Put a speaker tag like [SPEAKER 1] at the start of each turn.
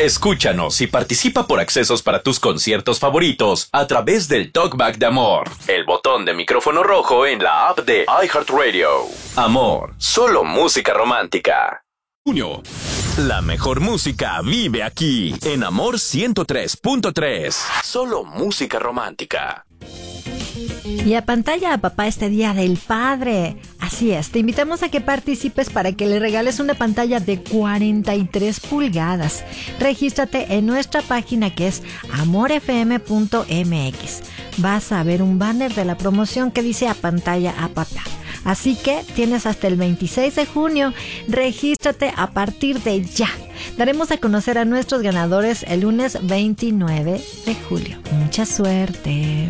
[SPEAKER 1] Escúchanos y participa por accesos para tus conciertos favoritos a través del Talkback de Amor, el botón de micrófono rojo en la app de iHeartRadio. Amor, solo música romántica. Junio. La mejor música vive aquí, en Amor 103.3. Solo música romántica.
[SPEAKER 2] Y apantalla a papá este Día del Padre. Así es, te invitamos a que participes para que le regales una pantalla de 43 pulgadas. Regístrate en nuestra página que es amorfm.mx. Vas a ver un banner de la promoción que dice apantalla a papá. Así que tienes hasta el 26 de junio. Regístrate a partir de ya. Daremos a conocer a nuestros ganadores el lunes 29 de julio. Mucha suerte.